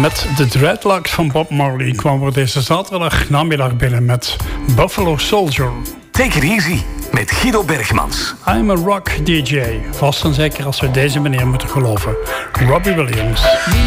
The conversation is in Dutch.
Met de dreadlocks van Bob Marley kwamen we deze zaterdag namiddag binnen met Buffalo Soldier. Take it easy met Guido Bergmans. I'm a rock DJ. Vast en zeker als we deze meneer moeten geloven. Robbie Williams.